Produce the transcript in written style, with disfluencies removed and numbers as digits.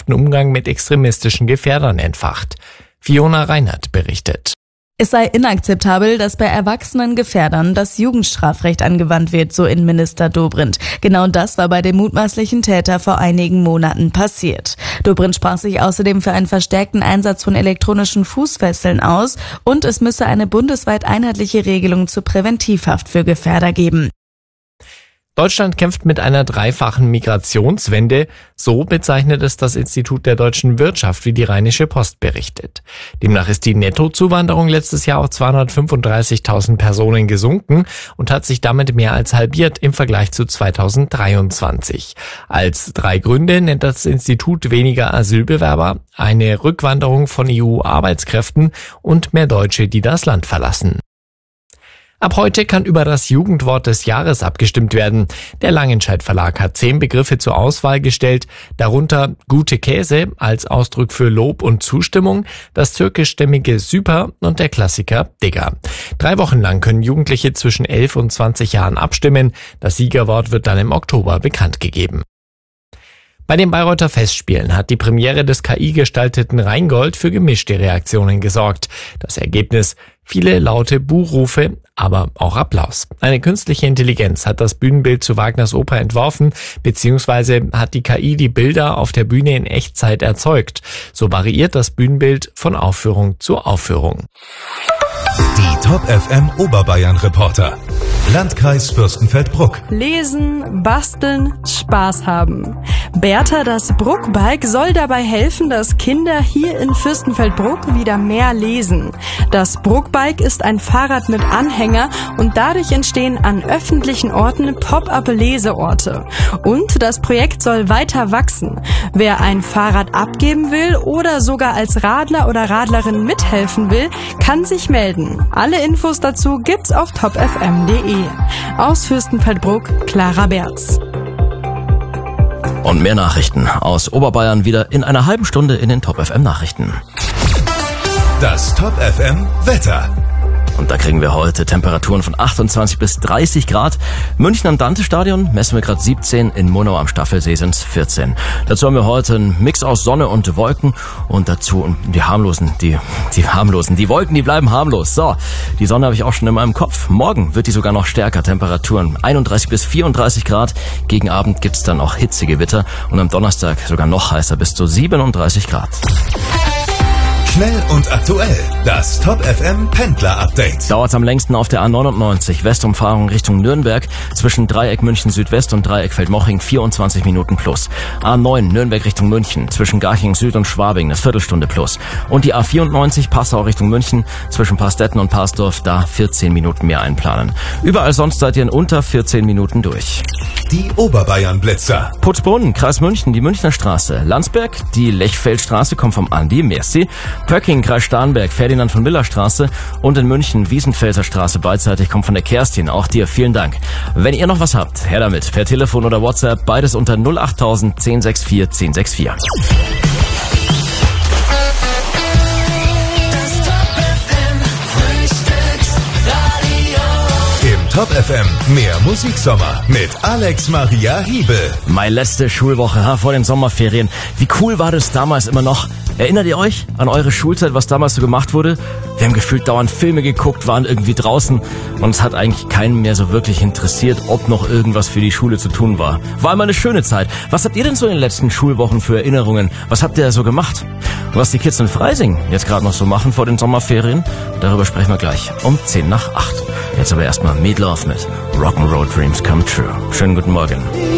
gestrafften Umgang mit extremistischen Gefährdern entfacht. Fiona Reinhardt berichtet. Es sei inakzeptabel, dass bei erwachsenen Gefährdern das Jugendstrafrecht angewandt wird, so Innenminister Dobrindt. Genau das war bei dem mutmaßlichen Täter vor einigen Monaten passiert. Dobrindt sprach sich außerdem für einen verstärkten Einsatz von elektronischen Fußfesseln aus und es müsse eine bundesweit einheitliche Regelung zur Präventivhaft für Gefährder geben. Deutschland kämpft mit einer dreifachen Migrationswende, so bezeichnet es das Institut der deutschen Wirtschaft, wie die Rheinische Post berichtet. Demnach ist die Nettozuwanderung letztes Jahr auf 235.000 Personen gesunken und hat sich damit mehr als halbiert im Vergleich zu 2023. Als 3 Gründe nennt das Institut weniger Asylbewerber, eine Rückwanderung von EU-Arbeitskräften und mehr Deutsche, die das Land verlassen. Ab heute kann über das Jugendwort des Jahres abgestimmt werden. Der Langenscheidt Verlag hat 10 Begriffe zur Auswahl gestellt, darunter gute Käse als Ausdruck für Lob und Zustimmung, das türkischstämmige Süper und der Klassiker Digger. 3 Wochen lang können Jugendliche zwischen 11 und 20 Jahren abstimmen. Das Siegerwort wird dann im Oktober bekannt gegeben. Bei den Bayreuther Festspielen hat die Premiere des KI-gestalteten Rheingold für gemischte Reaktionen gesorgt. Das Ergebnis: viele laute Buhrufe, aber auch Applaus. Eine künstliche Intelligenz hat das Bühnenbild zu Wagners Oper entworfen, beziehungsweise hat die KI die Bilder auf der Bühne in Echtzeit erzeugt. So variiert das Bühnenbild von Aufführung zu Aufführung. Die Top FM Oberbayern Reporter. Landkreis Fürstenfeldbruck. Lesen, basteln, Spaß haben. Bertha, das Bruckbike, soll dabei helfen, dass Kinder hier in Fürstenfeldbruck wieder mehr lesen. Das Bruckbike ist ein Fahrrad mit Anhänger und dadurch entstehen an öffentlichen Orten Pop-up-Leseorte. Und das Projekt soll weiter wachsen. Wer ein Fahrrad abgeben will oder sogar als Radler oder Radlerin mithelfen will, kann sich melden. Alle Infos dazu gibt's auf topfm.de. Aus Fürstenfeldbruck, Clara Berz. Und mehr Nachrichten aus Oberbayern wieder in einer halben Stunde in den Top FM Nachrichten. Das Top FM Wetter. Und da kriegen wir heute Temperaturen von 28 bis 30 Grad. München am Dante-Stadion messen wir gerade 17, in Monau am Staffelsee sind es 14. Dazu haben wir heute einen Mix aus Sonne und Wolken und dazu die harmlosen, die Wolken, die bleiben harmlos. So, die Sonne habe ich auch schon in meinem Kopf. Morgen wird die sogar noch stärker, Temperaturen 31 bis 34 Grad. Gegen Abend gibt's dann auch hitzige Gewitter und am Donnerstag sogar noch heißer, bis zu 37 Grad. Schnell und aktuell. Das Top FM Pendler Update. Dauert am längsten auf der A99 Westumfahrung Richtung Nürnberg zwischen Dreieck München Südwest und Dreieck Feldmoching 24 Minuten plus. A9 Nürnberg Richtung München zwischen Garching Süd und Schwabing eine Viertelstunde plus. Und die A94 Passau Richtung München zwischen Pastetten und Parsdorf, da 14 Minuten mehr einplanen. Überall sonst seid ihr in unter 14 Minuten durch. Die Oberbayern Blitzer. Putzbrunn, Kreis München, die Münchner Straße. Landsberg, die Lechfeldstraße kommt vom Andi, merci. Pöcking, Kreis Starnberg, Ferdinand von Miller Straße und in München Wiesenfelser Straße beidseitig kommt von der Kerstin. Auch dir vielen Dank. Wenn ihr noch was habt, her damit. Per Telefon oder WhatsApp, beides unter 08000 1064 1064. Top FM, mehr Musiksommer mit Alex Maria Hiebel. Meine letzte Schulwoche vor den Sommerferien. Wie cool war das damals immer noch? Erinnert ihr euch an eure Schulzeit, was damals so gemacht wurde? Wir haben gefühlt dauernd Filme geguckt, waren irgendwie draußen und es hat eigentlich keinen mehr so wirklich interessiert, ob noch irgendwas für die Schule zu tun war. War immer eine schöne Zeit. Was habt ihr denn so in den letzten Schulwochen für Erinnerungen? Was habt ihr so gemacht? Und was die Kids in Freising jetzt gerade noch so machen vor den Sommerferien? Darüber sprechen wir gleich um 10 nach 8. Jetzt aber erstmal Meatloaf mit Rock'n'Roll Dreams Come True. Schönen guten Morgen.